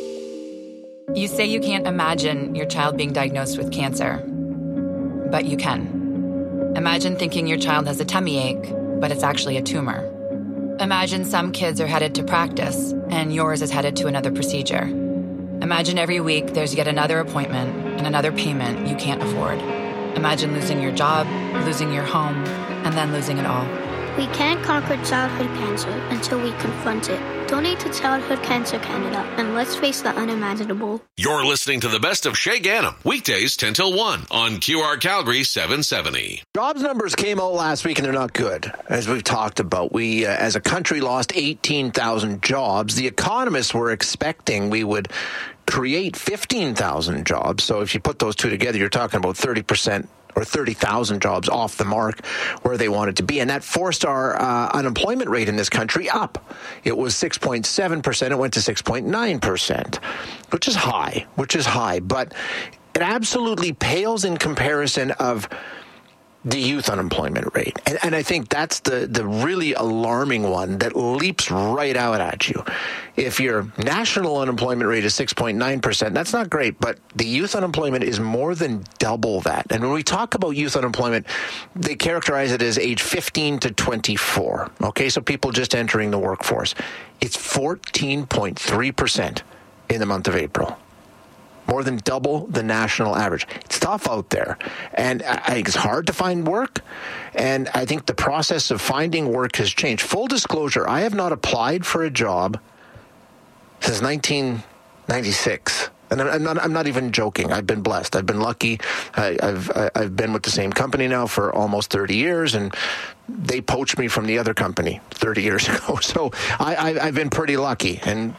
You say you can't imagine your child being diagnosed with cancer, but you can. Imagine thinking your child has a tummy ache, but it's actually a tumor. Imagine some kids are headed to practice, and yours is headed to another procedure. Imagine every week there's yet another appointment and another payment you can't afford. Imagine losing your job, losing your home, and then losing it all. We can't conquer childhood cancer until we confront it. Donate to Childhood Cancer Canada, and let's face the unimaginable. You're listening to the best of Shay Gannam, weekdays ten till one on Q R Calgary seven seventy. Jobs numbers came out last week, and they're not good, as we've talked about. We, uh, as a country, lost eighteen thousand jobs. The economists were expecting we would create fifteen thousand jobs. So if you put those two together, you're talking about thirty percent or thirty thousand jobs off the mark where they wanted to be. And that forced our uh, unemployment rate in this country up. It was six point seven percent. It went to six point nine percent, which is high, which is high. But it absolutely pales in comparison of the youth unemployment rate. And, and I think that's the, the really alarming one that leaps right out at you. If your national unemployment rate is six point nine percent, that's not great, but the youth unemployment is more than double that. And when we talk about youth unemployment, they characterize it as age fifteen to twenty-four. Okay, so people just entering the workforce. It's fourteen point three percent in the month of April. More than double the national average. It's tough out there. And I think it's hard to find work. And I think the process of finding work has changed. Full disclosure, I have not applied for a job since nineteen ninety-six. And I'm not, I'm not even joking. I've been blessed. I've been lucky. I, I've I've been with the same company now for almost thirty years, and they poached me from the other company thirty years ago. So I, I, I've been pretty lucky. And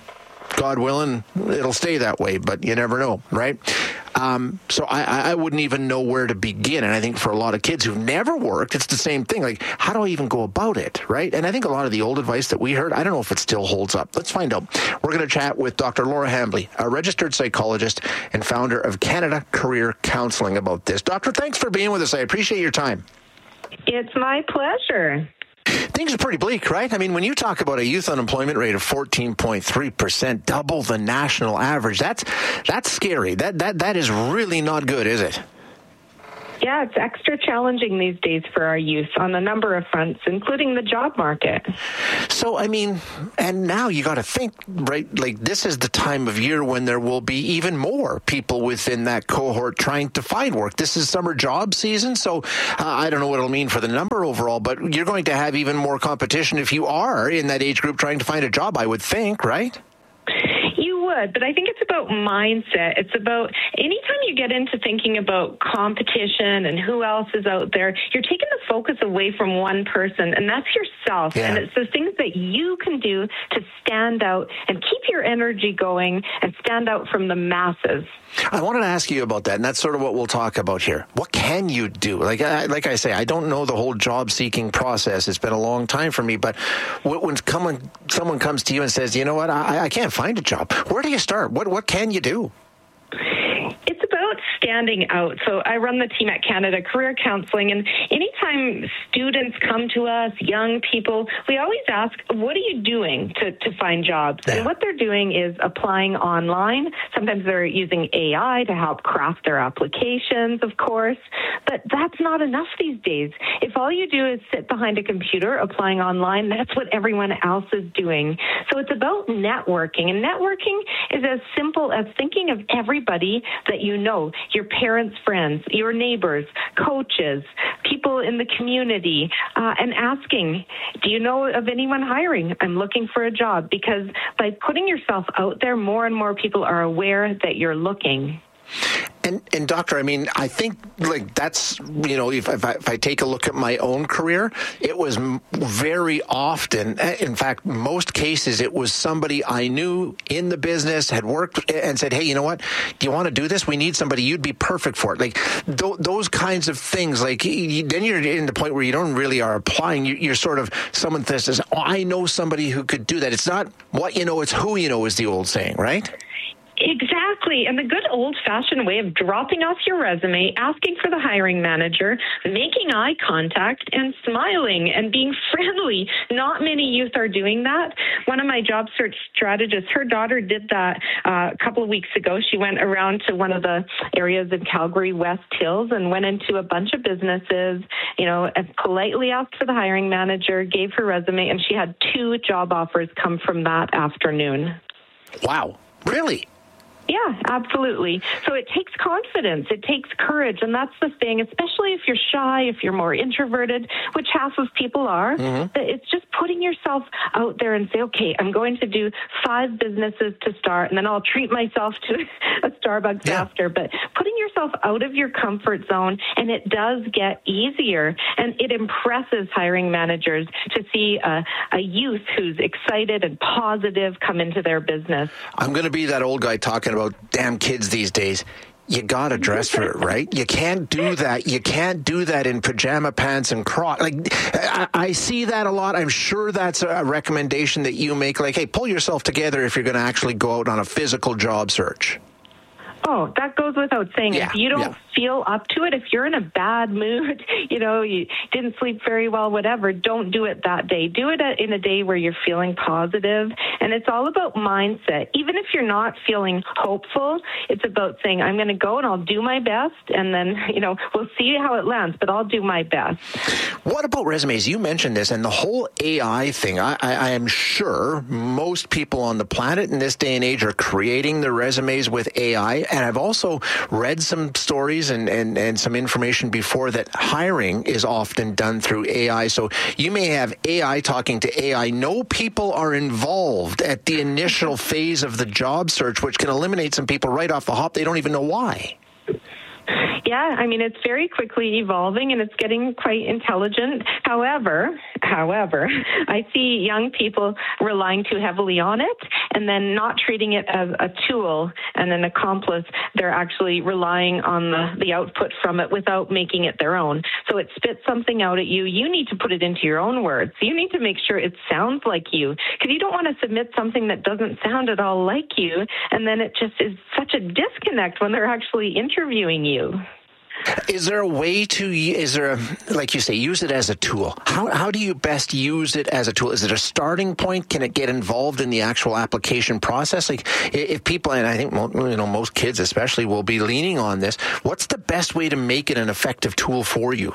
God willing, it'll stay that way, but you never know, right? Um, so I, I wouldn't even know where to begin. And I think for a lot of kids who've never worked, it's the same thing. Like, how do I even go about it, right? And I think a lot of the old advice that we heard, I don't know if it still holds up. Let's find out. We're going to chat with Doctor Laura Hambly, a registered psychologist and founder of Canada Career Counseling, about this. Doctor, thanks for being with us. I appreciate your time. It's my pleasure. Things are pretty bleak, right? I mean, when you talk about a youth unemployment rate of fourteen point three percent, double the national average, that's that's scary. That that that is really not good, is it? Yeah, it's extra challenging these days for our youth on a number of fronts, including the job market. So, I mean, and now you got to think, right, like this is the time of year when there will be even more people within that cohort trying to find work. This is summer job season, so uh, I don't know what it'll mean for the number overall, but you're going to have even more competition if you are in that age group trying to find a job, I would think, right? You would, but I think it's about mindset. It's about anytime you get into thinking about competition and who else is out there, you're taking the focus away from one person, and that's yourself. Yeah. And it's the things that you can do to stand out and keep your energy going and stand out from the masses. I wanted to ask you about that, and that's sort of what we'll talk about here. What can you do? Like, I, like I say, I don't know the whole job-seeking process. It's been a long time for me, but when someone, someone comes to you and says, you know what, I, I can't find a job, where do you start? What what can you do? It's about standing out. So I run the team at Canada Career Counseling, and anytime students come to us, young people, we always ask, what are you doing to, to find jobs? Yeah. And what they're doing is applying online. Sometimes they're using A I to help craft their applications, of course, but that's not enough these days. If all you do is sit behind a computer applying online, that's what everyone else is doing. So it's about networking, and networking is as simple as thinking of everybody that you know, your parents' friends, your neighbors, coaches, people in the community, uh, and asking, do you know of anyone hiring? I'm looking for a job. Because by putting yourself out there, more and more people are aware that you're looking. And, and doctor, I mean, I think like that's, you know, if, if, I, if I take a look at my own career, it was m- very often, in fact, most cases, it was somebody I knew in the business, had worked and said, hey, you know what, do you want to do this? We need somebody. You'd be perfect for it. Like th- those kinds of things, like you, then you're in the point where you don't really are applying. You, you're sort of someone that says, oh, I know somebody who could do that. It's not what you know, it's who you know is the old saying, right? Exactly. And the good old-fashioned way of dropping off your resume, asking for the hiring manager, making eye contact, and smiling and being friendly. Not many youth are doing that. One of my job search strategists, her daughter did that uh, a couple of weeks ago. She went around to one of the areas in Calgary, West Hills, and went into a bunch of businesses, you know, and politely asked for the hiring manager, gave her resume, and she had two job offers come from that afternoon. Wow. Really? Yeah, absolutely. So it takes confidence. It takes courage. And that's the thing, especially if you're shy, if you're more introverted, which half of people are. Mm-hmm. It's just putting yourself out there and say, okay, I'm going to do five businesses to start, and then I'll treat myself to a Starbucks yeah. after. But putting yourself out of your comfort zone, and it does get easier. And it impresses hiring managers to see a, a youth who's excited and positive come into their business. I'm going to be that old guy talking about about damn kids these days. You got to dress for it, right? You can't do that. You can't do that in pajama pants and crocs. Like, I, I see that a lot. I'm sure that's a recommendation that you make. Like, hey, pull yourself together if you're going to actually go out on a physical job search. Oh, that goes without saying. Yeah, if you don't yeah. feel up to it, if you're in a bad mood, you know, you didn't sleep very well, whatever, don't do it that day. Do it in a day where you're feeling positive. And it's all about mindset. Even if you're not feeling hopeful, it's about saying, I'm going to go and I'll do my best. And then, you know, we'll see how it lands, but I'll do my best. What about resumes? You mentioned this and the whole A I thing. I, I, I am sure most people on the planet in this day and age are creating their resumes with A I. And I've also read some stories and, and, and some information before that hiring is often done through A I. So you may have A I talking to A I. No people are involved at the initial phase of the job search, which can eliminate some people right off the hop. They don't even know why. Yeah, I mean, it's very quickly evolving and it's getting quite intelligent. However, However, I see young people relying too heavily on it and then not treating it as a tool and an accomplice. They're actually relying on the, the output from it without making it their own. So it spits something out at you. You need to put it into your own words. You need to make sure it sounds like you, because you don't want to submit something that doesn't sound at all like you, and then it just is such a disconnect when they're actually interviewing you. Is there a way to, is there a, like you say, use it as a tool? How how do you best use it as a tool? Is it a starting point? Can it get involved in the actual application process? Like if people, and I think you know most kids especially will be leaning on this, what's the best way to make it an effective tool for you?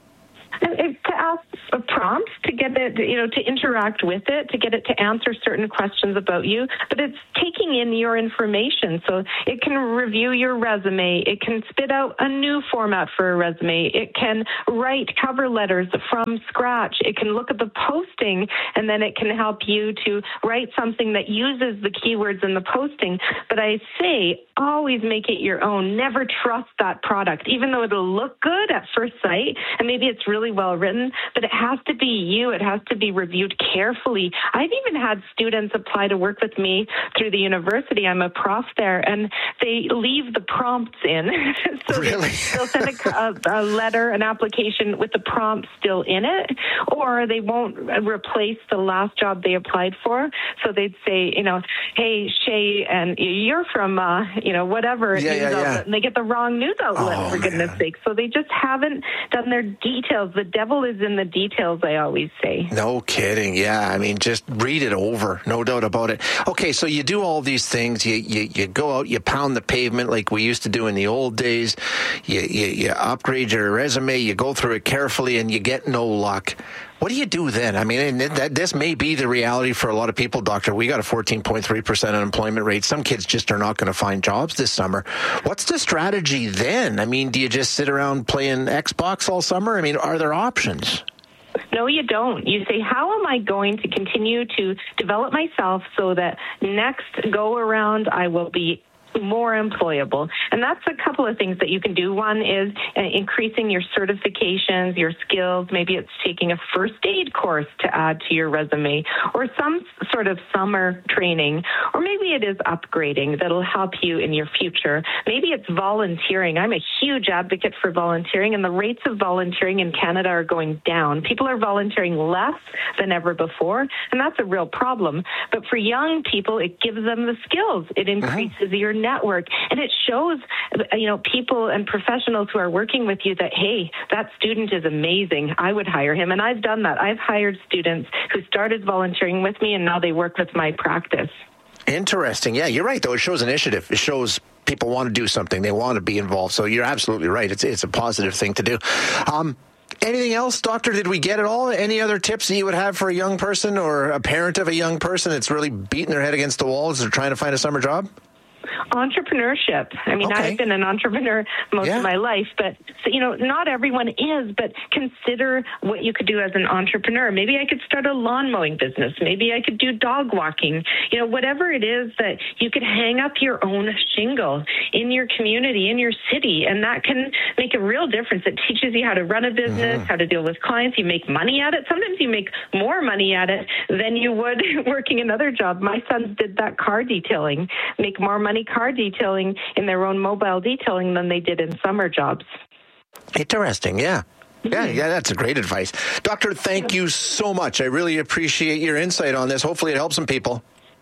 To ask prompts, to get it, you know, to interact with it, to get it to answer certain questions about you, but it's taking in your information. So it can review your resume. It can spit out a new format for a resume. It can write cover letters from scratch. It can look at the posting, and then it can help you to write something that uses the keywords in the posting. But I say, always make it your own. Never trust that product, even though it'll look good at first sight, and maybe it's really well written, but it has to be you. It has to be reviewed carefully. I've even had students apply to work with me through the university. I'm a prof there, and they leave the prompts in. So really? they, they'll send a, a letter, an application with the prompt still in it, or they won't replace the last job they applied for. So they'd say, you know, hey, Shay, and you're from, uh, you know, whatever yeah, news yeah, outlet, yeah. and they get the wrong news outlet, oh, for goodness man. sake. So they just haven't done their details. The devil is in the details, I always say. No kidding. Yeah. I mean, just read it over. No doubt about it. Okay. So you do all these things. You, you, you go out, you pound the pavement like we used to do in the old days. You, you, you upgrade your resume, you go through it carefully, and you get no luck. What do you do then? I mean, and that, this may be the reality for a lot of people, Doctor. We got a fourteen point three percent unemployment rate. Some kids just are not going to find jobs this summer. What's the strategy then? I mean, do you just sit around playing Xbox all summer? I mean, are there options? No, you don't. You say, how am I going to continue to develop myself so that next go around I will be more employable? And that's a couple of things that you can do. One is uh, increasing your certifications, your skills. Maybe it's taking a first aid course to add to your resume, or some sort of summer training, or maybe it is upgrading that'll help you in your future. Maybe it's volunteering. I'm a huge advocate for volunteering, and the rates of volunteering in Canada are going down. People are volunteering less than ever before, and that's a real problem. But for young people, it gives them the skills. It increases uh-huh. your network, and it shows, you know, people and professionals who are working with you that, hey, that student is amazing. I would hire him. And I've done that. I've hired students who started volunteering with me, and now they work with my practice. Interesting. Yeah, you're right, though. It shows initiative. It shows people want to do something. They want to be involved. So you're absolutely right. It's, it's a positive thing to do. Um, Anything else, Doctor? Did we get it all? Any other tips that you would have for a young person or a parent of a young person that's really beating their head against the wall as they're trying to find a summer job? Entrepreneurship. I mean, okay. I've been an entrepreneur most yeah. of my life, but, so, you know, not everyone is, but consider what you could do as an entrepreneur. Maybe I could start a lawn mowing business. Maybe I could do dog walking. You know, whatever it is that you could hang up your own shingle in your community, in your city, and that can make a real difference. It teaches you how to run a business, mm-hmm. how to deal with clients. You make money at it. Sometimes you make more money at it than you would working another job. My sons did that car detailing, make more money car detailing in their own mobile detailing than they did in summer jobs. Interesting, yeah. Yeah, yeah, that's a great advice. Doctor, thank you so much. I really appreciate your insight on this. Hopefully it helps some people.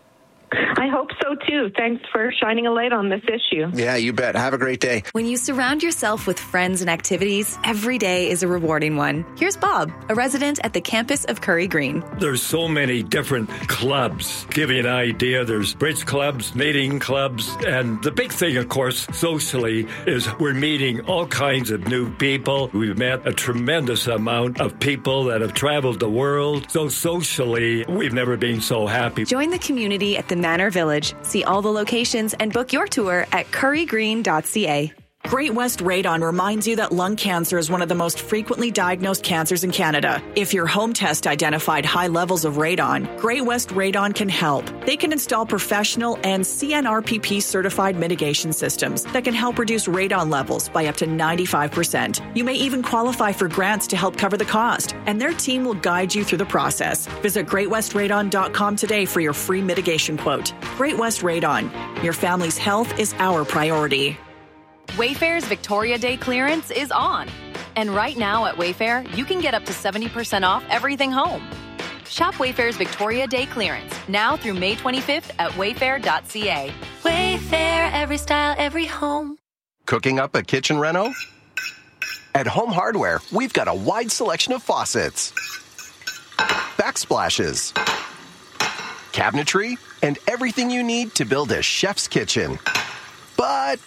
I hope so, too. Thanks for shining a light on this issue. Yeah, you bet. Have a great day. When you surround yourself with friends and activities, every day is a rewarding one. Here's Bob, a resident at the campus of Curry Green. There's so many different clubs. Give you an idea, there's bridge clubs, knitting clubs, and the big thing, of course, socially, is we're meeting all kinds of new people. We've met a tremendous amount of people that have traveled the world. So socially, we've never been so happy. Join the community at the Manor Village. See all the locations and book your tour at curry green dot c a. Great West Radon reminds you that lung cancer is one of the most frequently diagnosed cancers in Canada. If your home test identified high levels of radon, Great West Radon can help. They can install professional and C N R P P certified mitigation systems that can help reduce radon levels by up to ninety-five percent. You may even qualify for grants to help cover the cost, and their team will guide you through the process. Visit great west radon dot com today for your free mitigation quote. Great West Radon. Your family's health is our priority. Wayfair's Victoria Day clearance is on. And right now at Wayfair, you can get up to seventy percent off everything home. Shop Wayfair's Victoria Day clearance now through May twenty-fifth at wayfair dot c a. Wayfair, every style, every home. Cooking up a kitchen reno? At Home Hardware, we've got a wide selection of faucets, backsplashes, cabinetry, and everything you need to build a chef's kitchen. But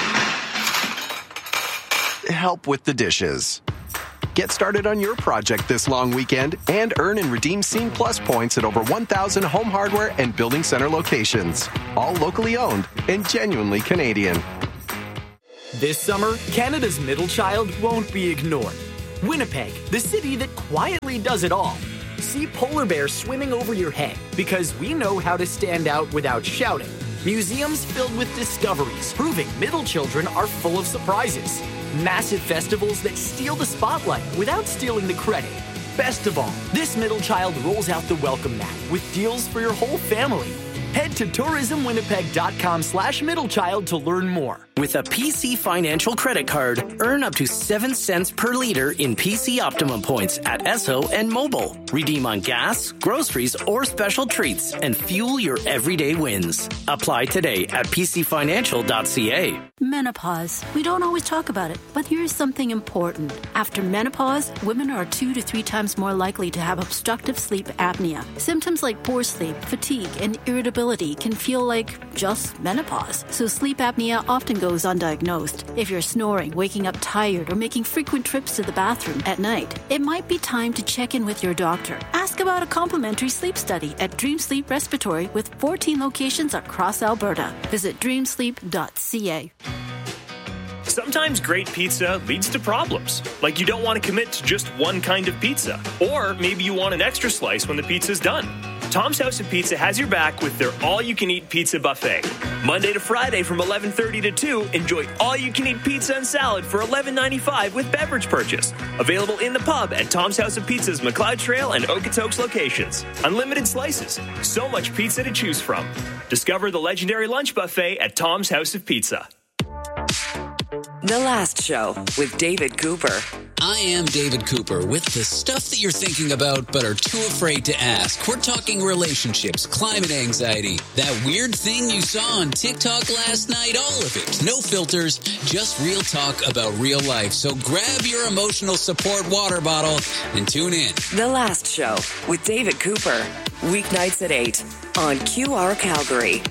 help with the dishes. Get started on your project this long weekend and earn and redeem Scene Plus points at over one thousand Home Hardware and Building Center locations. All locally owned and genuinely Canadian. This summer, Canada's middle child won't be ignored. Winnipeg, the city that quietly does it all. See polar bears swimming over your head because we know how to stand out without shouting. Museums filled with discoveries, proving middle children are full of surprises. Massive festivals that steal the spotlight without stealing the credit. Best of all, this middle child rolls out the welcome mat with deals for your whole family. Head to tourism winnipeg dot com slash middle child to learn more. With a P C Financial credit card, earn up to seven cents per liter in P C Optimum points at Esso and Mobile. Redeem on gas, groceries, or special treats and fuel your everyday wins. Apply today at p c financial dot c a. Menopause. We don't always talk about it, but here's something important. After menopause, women are two to three times more likely to have obstructive sleep apnea. Symptoms like poor sleep, fatigue, and irritability can feel like just menopause. So sleep apnea often goes undiagnosed. If you're snoring, waking up tired, or making frequent trips to the bathroom at night, it might be time to check in with your doctor. Ask about a complimentary sleep study at Dream Sleep Respiratory with fourteen locations across Alberta. Visit dream sleep dot c a. Sometimes great pizza leads to problems, like you don't want to commit to just one kind of pizza, or maybe you want an extra slice when the pizza's done. Tom's House of Pizza has your back with their all-you-can-eat pizza buffet. Monday to Friday from eleven thirty to two, enjoy all-you-can-eat pizza and salad for eleven ninety-five with beverage purchase. Available in the pub at Tom's House of Pizza's McLeod Trail and Okotoks locations. Unlimited slices. So much pizza to choose from. Discover the legendary lunch buffet at Tom's House of Pizza. The Last Show with David Cooper. I am David Cooper with the stuff that you're thinking about but are too afraid to ask. We're talking relationships, climate anxiety, that weird thing you saw on TikTok last night, all of it. No filters, just real talk about real life. So grab your emotional support water bottle and tune in. The Last Show with David Cooper. Weeknights at eight on Q R Calgary.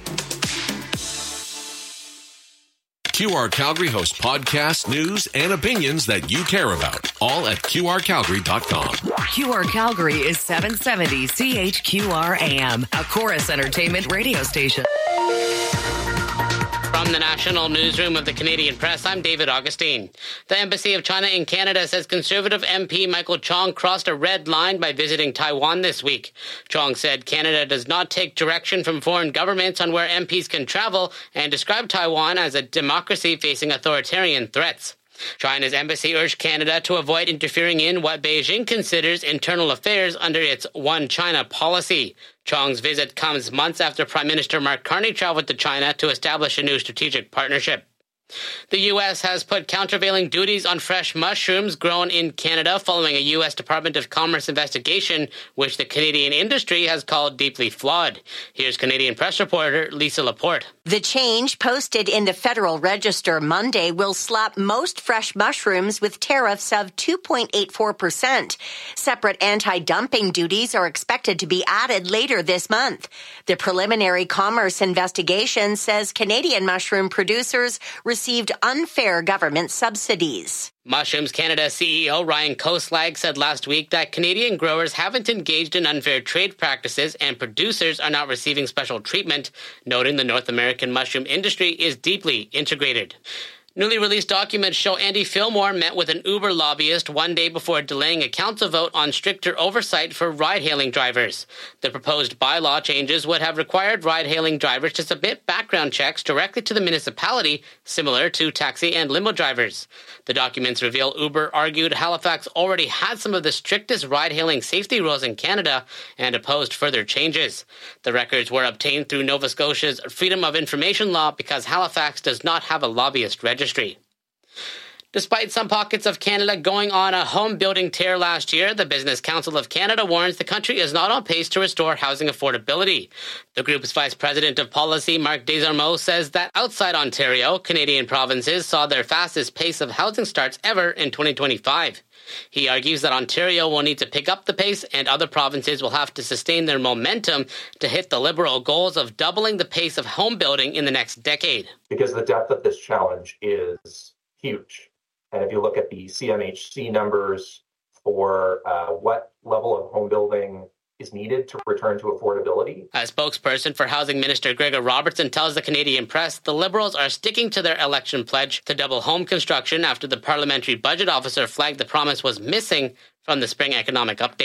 Q R Calgary hosts podcasts, news, and opinions that you care about. All at q r calgary dot com. Q R Calgary is seven seventy C H Q R A M, a Chorus Entertainment radio station. From the National Newsroom of the Canadian Press, I'm David Augustine. The Embassy of China in Canada says Conservative M P Michael Chong crossed a red line by visiting Taiwan this week. Chong said Canada does not take direction from foreign governments on where M Ps can travel and described Taiwan as a democracy facing authoritarian threats. China's embassy urged Canada to avoid interfering in what Beijing considers internal affairs under its One China policy. Chong's visit comes months after Prime Minister Mark Carney traveled to China to establish a new strategic partnership. The U S has put countervailing duties on fresh mushrooms grown in Canada following a U S Department of Commerce investigation, which the Canadian industry has called deeply flawed. Here's Canadian press reporter Lisa Laporte. The change, posted in the Federal Register Monday, will slap most fresh mushrooms with tariffs of two point eight four percent. Separate anti-dumping duties are expected to be added later this month. The preliminary commerce investigation says Canadian mushroom producers received unfair government subsidies. Mushrooms Canada C E O Ryan Koslag said last week that Canadian growers haven't engaged in unfair trade practices and producers are not receiving special treatment, noting the North American mushroom industry is deeply integrated. Newly released documents show Andy Fillmore met with an Uber lobbyist one day before delaying a council vote on stricter oversight for ride-hailing drivers. The proposed bylaw changes would have required ride-hailing drivers to submit background checks directly to the municipality, similar to taxi and limo drivers. The documents reveal Uber argued Halifax already had some of the strictest ride-hailing safety rules in Canada and opposed further changes. The records were obtained through Nova Scotia's Freedom of Information law because Halifax does not have a lobbyist registry. Despite some pockets of Canada going on a home-building tear last year, the Business Council of Canada warns the country is not on pace to restore housing affordability. The group's Vice President of Policy, Mark Desormeaux, says that outside Ontario, Canadian provinces saw their fastest pace of housing starts ever in twenty twenty-five. He argues that Ontario will need to pick up the pace and other provinces will have to sustain their momentum to hit the Liberal goals of doubling the pace of home building in the next decade. Because the depth of this challenge is huge. And if you look at the C M H C numbers for uh, what level of home building is needed to return to affordability. A spokesperson for Housing Minister Gregor Robertson tells the Canadian Press the Liberals are sticking to their election pledge to double home construction after the parliamentary budget officer flagged the promise was missing from the spring economic update.